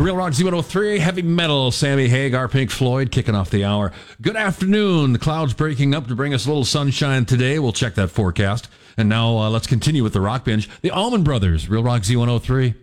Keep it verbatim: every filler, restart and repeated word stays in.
Real Rock Z one oh three, heavy metal, Sammy Hagar, Pink Floyd, kicking off the hour. Good afternoon. The clouds breaking up to bring us a little sunshine today. We'll check that forecast. And now uh, let's continue with the Rock Binge. The Allman Brothers, Real Rock Z one oh three.